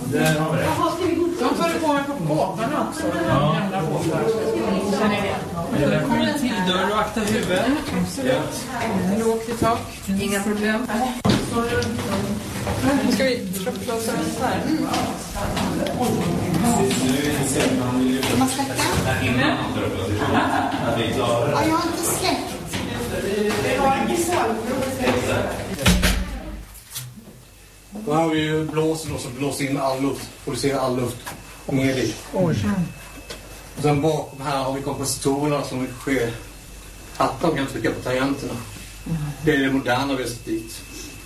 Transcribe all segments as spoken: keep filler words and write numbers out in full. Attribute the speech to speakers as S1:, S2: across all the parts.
S1: Där har vi det.
S2: De tar det på mig på båtarna också.
S1: Ja.
S2: Gamla båtar. Känner ni det?
S1: Där kommer en till dörr och akta huvudet.
S2: Absolut. Lågt i tak. Inga problem. Nu ska vi trapplåsa den här.
S3: Ska man släcka? Ja, jag har inte släckt.
S4: Då har vi ju blåsen och så blåser in all luft, producerar all luft och ner dit. Och sen bakom här har vi kompositorerna som sker att de kan trycka på tangenterna. Det är det moderna vi har sett dit.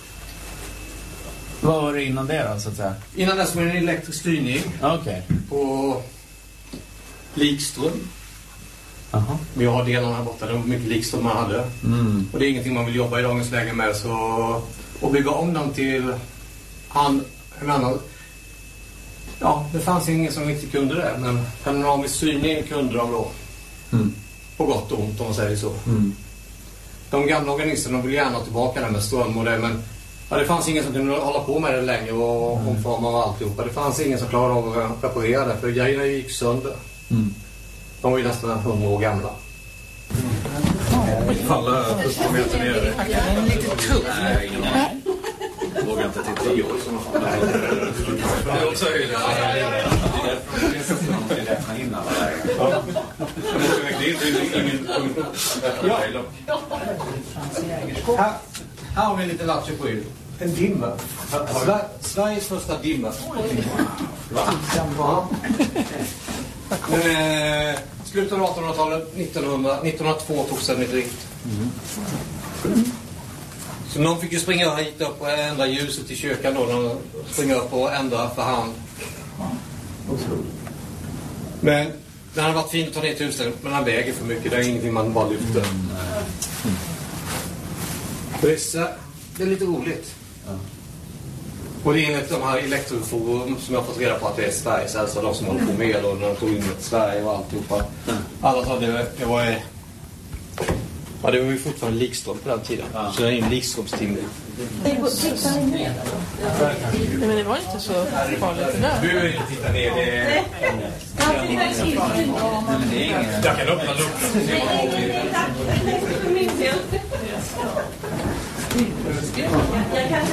S1: Vad var det innan det då, så att säga?
S4: Innan dess var det en elektrisk styrning
S1: Okej. Okay.
S4: på likström.
S1: Aha.
S4: Vi har delarna här borta, det var mycket likström man hade.
S1: Mm.
S4: Och det är ingenting man vill jobba i dagens läge med, så att bygga om dem till han, en annan. Ja, det fanns ingen som riktigt kunde det, men panoramisk styrning kunde de då.
S1: Mm.
S4: På gott och ont om man säger så.
S1: Mm.
S4: De gamla organisterna vill gärna tillbaka där med ström och det, men ja, det fanns ingen som kunde hålla på med det längre och mm. omforma och alltihopa. Det fanns ingen som klarade av att reparera det, för grejerna gick sönder.
S1: Mm.
S4: De var ju nästan hundra år gamla.
S1: Falla första meter ner.
S2: Det är lite tuff.
S1: Nej, ingen aning. Jag vågar inte titta i år. Det är också höjden. Det är därför man vill räkna in alla vägar. Det är ingen
S4: Här, här har vi en liten lattjo på er. En dimmer. Sver- Sveriges första dimmer. Va? Eh, slutet av artonhundratalet, nittonhundra, nittonhundratvå togs den i drift. Mm. Så någon fick ju springa hit upp och ändra ljuset i kyrkan då. De springer upp och ändra för hand. Men den har varit fin att ta ner till huset, men den väger för mycket. Det är ingenting man bara lyfter. Mm. Det är, det är lite roligt.
S1: Ja.
S4: Och det är enligt de här elektroforum som jag har fått reda på att det är Sveriges, alltså de som håller på med och de tog in ett Sverige och alltihopa. Mm. Alla sa det, det var ja, det var ju fortfarande likström på den tiden. Ja. Så det är en likströmstimmer.
S3: Det går titta ner.
S2: Nej, men det var inte så farligt det där.
S4: Du behöver inte titta ner. Det är... Jag kan öppna luckan.
S3: Jag kan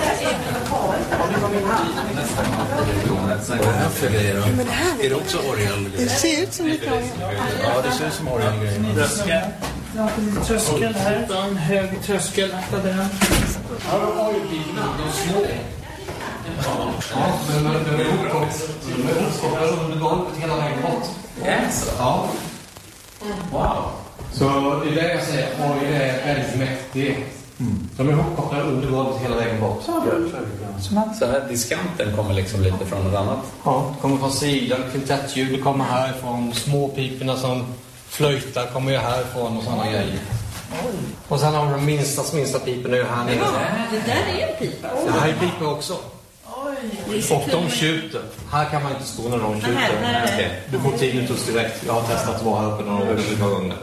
S1: Är det också orgel?
S3: Det ser ut som ett orgel.
S1: Ja, det ser ut som orgel.
S2: Tröskel. Tröskel här. En hög tröskel. Akta den.
S4: Ja, de har ju bilarna. De är små. Ja, men de är uppkopplade under golvet hela vägen bort. Ja. Wow. Så det är det jag säger. Orgel är väldigt mäktig. Mm. De är ihopkopplade under golvet hela vägen bort.
S5: Så här diskanten kommer liksom lite från något annat?
S4: Ja, kommer från sidan. Kvintettljud kommer härifrån. Småpiporna som flöjtar kommer ju härifrån och sådana grejer. Oj. Och sen har vi de minsta, minsta piporna ju här nere.
S3: Ja, det där är en pipa.
S4: Det här är pipor också.
S3: Oj.
S4: Och de tjuter. Här kan man inte stå när de tjuter.
S3: Nej, nej, nej.
S4: Okay. Du får tinnitus direkt. Jag har testat att vara här uppe några gånger.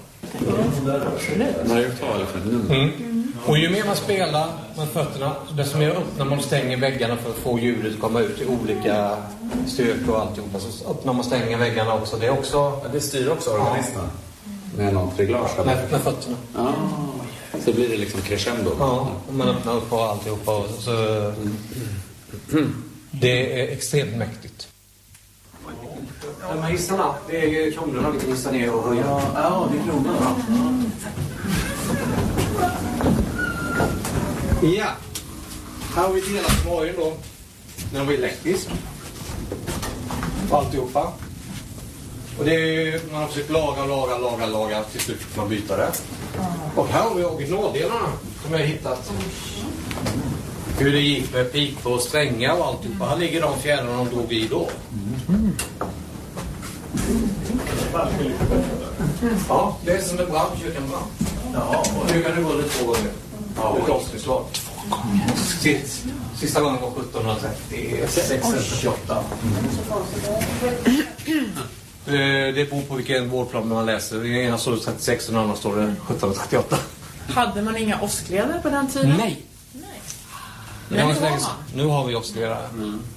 S4: Mm. Och ju mer man spelar med fötterna, desto mer öppnar man och stänger väggarna för att få ljudet att komma ut i olika styrkor och alltihopa. Så öppnar man och stänger väggarna också. Det är också...
S5: Ja, det styr också organisten. Ja. Med något reglage.
S4: Med, med fötterna.
S5: Ja. Så blir det liksom crescendo.
S4: Ja, och man öppnar upp och alltihopa. Och så... Mm. Det är extremt mäktigt. De här hissarna, det är kronorna vi kan hissa ner och höja. Ja, ja, det är kronorna. Ja, här har vi delat som orgeln då. Den var elektrisk. Alltihopa. Och det är, man har försökt laga, laga, laga, laga. Till slut får man byta det. Och här har vi originaldelarna som jag har hittat. Hur det gick med pipor och strängar och alltihopa. Här ligger de fjärrarna de drog i då. Mm. Ja, det är som en brand, kyrkan brann. Ja, och nu kan det gå lite två gånger. Ja, ett avsnittslag. Sitt, sista gången var sjuttonhundratrettiosex eller trettioåtta. Det, det beror på vilken vårdplan man läser. I ena står det trettiosex och den andra står det sjuttonhundratrettioåtta.
S2: Hade man inga åskledare på den tiden?
S4: Nej.
S2: Nej. Men
S4: nu, har nu har vi åskledare. Mm.